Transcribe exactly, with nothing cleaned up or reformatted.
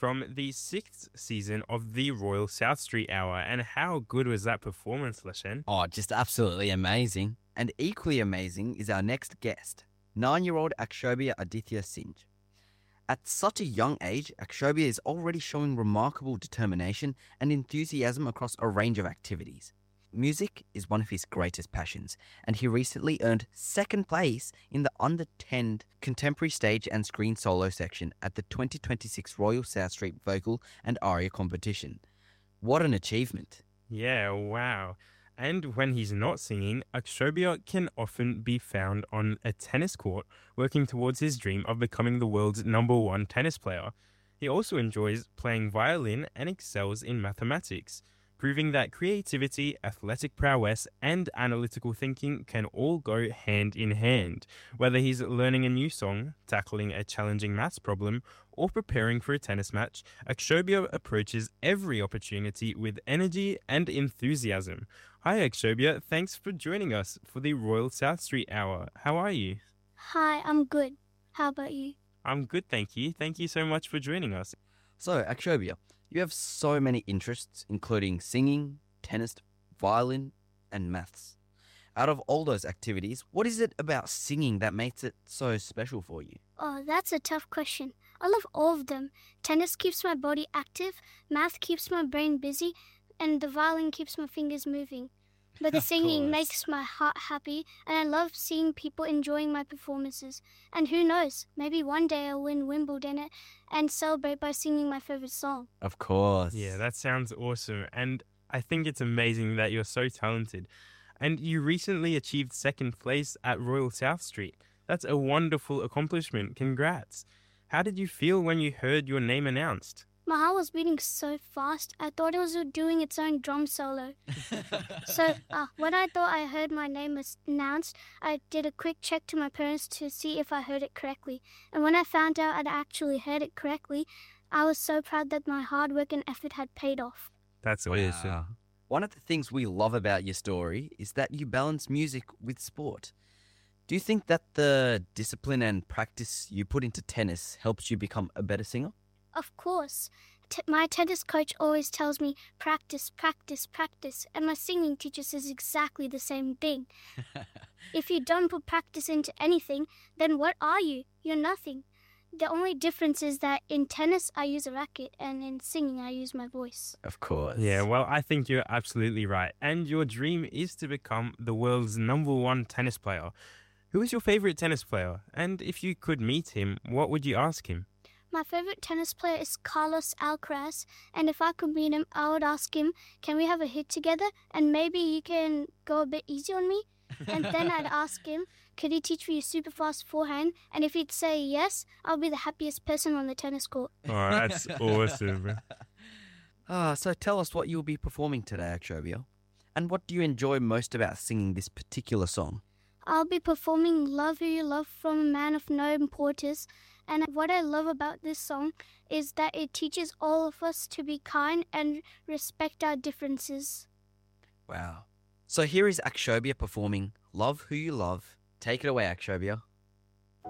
from the sixth season of the Royal South Street Hour. And how good was that performance, Lashen? Oh, just absolutely amazing. And equally amazing is our next guest, nine-year-old Akshobhya Aditya Singh. At such a young age, Akshobhya is already showing remarkable determination and enthusiasm across a range of activities. Music is one of his greatest passions, and he recently earned second place in the under ten contemporary stage and screen solo section at the twenty twenty-six Royal South Street Vocal and Aria competition. What an achievement! Yeah, wow. And when he's not singing, Akshobhya can often be found on a tennis court working towards his dream of becoming the world's number one tennis player. He also enjoys playing violin and excels in mathematics, proving that creativity, athletic prowess, and analytical thinking can all go hand in hand. Whether he's learning a new song, tackling a challenging maths problem, or preparing for a tennis match, Akshobhya approaches every opportunity with energy and enthusiasm. Hi Akshobhya, thanks for joining us for the Royal South Street Hour. How are you? Hi, I'm good. How about you? I'm good, thank you. Thank you so much for joining us. So, Akshobhya, you have so many interests, including singing, tennis, violin, and maths. Out of all those activities, what is it about singing that makes it so special for you? Oh, that's a tough question. I love all of them. Tennis keeps my body active, math keeps my brain busy, and the violin keeps my fingers moving. But the Of singing course. makes my heart happy, and I love seeing people enjoying my performances. And who knows, maybe one day I'll win Wimbledon and celebrate by singing my favorite song. Of course. Yeah, that sounds awesome. And I think it's amazing that you're so talented. And you recently achieved second place at Royal South Street. That's a wonderful accomplishment. Congrats. How did you feel when you heard your name announced? My heart was beating so fast, I thought it was doing its own drum solo. So uh, when I thought I heard my name was announced, I did a quick check to my parents to see if I heard it correctly. And when I found out I'd actually heard it correctly, I was so proud that my hard work and effort had paid off. That's awesome. Wow. One of the things we love about your story is that you balance music with sport. Do you think that the discipline and practice you put into tennis helps you become a better singer? Of course. T- my tennis coach always tells me, practice, practice, practice, and my singing teacher says exactly the same thing. If you don't put practice into anything, then what are you? You're nothing. The only difference is that in tennis I use a racket and in singing I use my voice. Of course. Yeah, well, I think you're absolutely right. And your dream is to become the world's number one tennis player. Who is your favorite tennis player? And if you could meet him, what would you ask him? My favorite tennis player is Carlos Alcaraz, and if I could meet him, I would ask him, can we have a hit together? And maybe you can go a bit easy on me? And then I'd ask him, could he teach me a super fast forehand? And if he'd say yes, I'll be the happiest person on the tennis court. Oh, that's awesome. Ah, so tell us what you'll be performing today, Akshobhya. And what do you enjoy most about singing this particular song? I'll be performing Love Who You Love from a Man of No Importance. And what I love about this song is that it teaches all of us to be kind and respect our differences. Wow. So here is Akshobhya performing Love Who You Love. Take it away, Akshobhya.